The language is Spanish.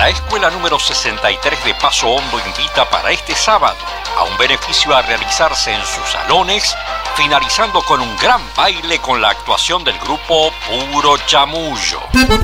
escuela número 63 de Paso Hondo invita para este sábado a un beneficio a realizarse en sus salones, finalizando con un gran baile con la actuación del grupo Puro Chamullo.